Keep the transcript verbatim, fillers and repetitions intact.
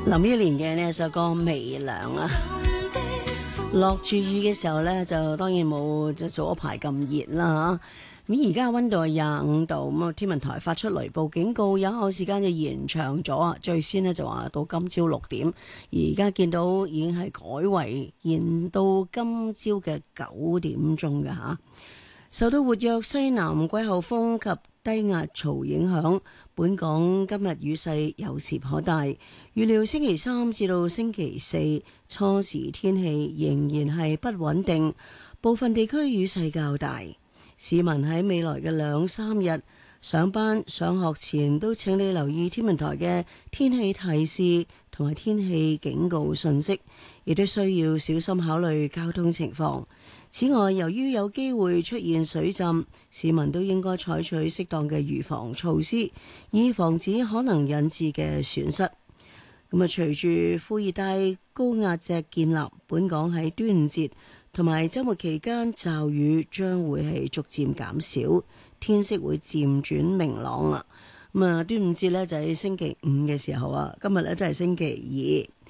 林憶蓮嘅呢首歌《微涼》啊，落住雨嘅時候呢，就當然冇就早一排咁熱啦吓。咁而家溫度係廿五度，咁啊天文台發出雷暴警告，有效時間就延長咗啊。最先呢就話到今朝六點，而家見到已經係改為延到今朝嘅九點鐘嘅吓。受到活躍西南季候風及低壓槽影響，本港今日雨勢有時頗大，預料星期三至到星期四初時天氣仍然係不穩定，部分地區雨勢較大。市民喺未來嘅兩三日上班上學前都請你留意天文台嘅天氣提示同埋天氣警告信息，亦都需要小心考慮交通情況。此外，由於有機會出現水浸，市民都應該採取適當嘅預防措施，以防止可能引致嘅損失。咁啊，隨住副熱帶高壓脊建立，本港喺端午節同埋週末期間驟雨將會係逐漸減少，天色會漸轉明朗啊！咁啊，端午節呢就喺星期五嘅時候啊，今日呢都係星期二。